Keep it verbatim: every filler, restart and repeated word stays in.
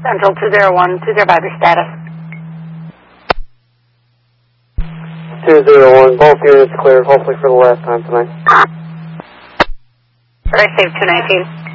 Central two zero one, two zero five, your status. two zero one, both units clear, hopefully for the last time tonight. Very safe, two nineteen.